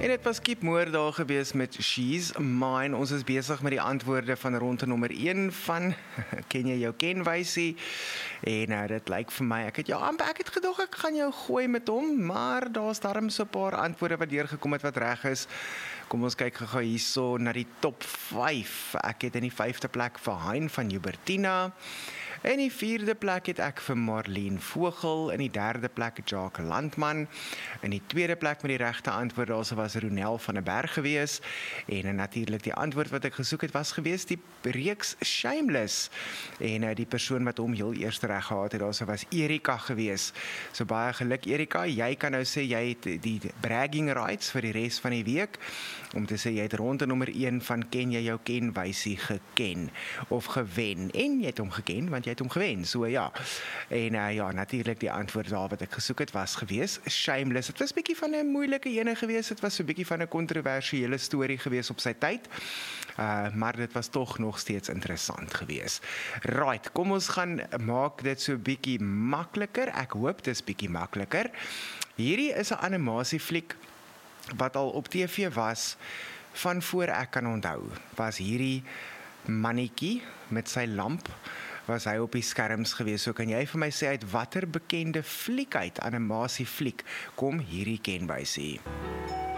En dit was Kiep Moore daar gewees met She's Mine. Ons is besig met die antwoorde van ronde nommer 1 van Ken jy jou kenwysie? En dit lyk vir my, ek het gedog ek gaan jou gooi met hom, maar daar's darm so 'n paar antwoorde wat deurgekom het wat reg is. Kom ons kyk gou hierso na die top 5. Ek het in die 5de plek vir Hein van Jubertina. In die 4de plek het ek vir Marlene Vogel, in die 3de plek Jacques Landman, in die 2de plek met die regte antwoord daar was Ronel van der Berg gewees, en natuurlik die antwoord wat ek gesoek het was gewees die reeks Shameless, en die persoon wat hom heel eers reg gehad het daar was Erika gewees. So baie geluk Erika, jy kan nou sê jy het die bragging rights vir die res van die week, om te sê jy het ronde nommer 1 van Ken jy jou kenwysie geken, of gewen, en jy het hom geken, want jy het hom gewen, so ja. En natuurlik die antwoord daar wat ek gesoek het was gewees Shameless. Het was 'n bietjie van 'n moeilike ene gewees, het was so 'n bietjie van 'n kontroversiële storie gewees op sy tyd, maar dit was tog nog steeds interessant gewees. Right, kom ons gaan maak dit so 'n bietjie makliker, ek hoop dit is bietjie makliker. Hierdie is 'n animasiefliek wat al op TV was, van voor ek kan onthou, was hierdie mannetjie met sy lamp, was hy op die skerms gewees. So kan jy vir my sê uit watter bekende fliek uit, animasiefliek, kom hierdie kenwysie?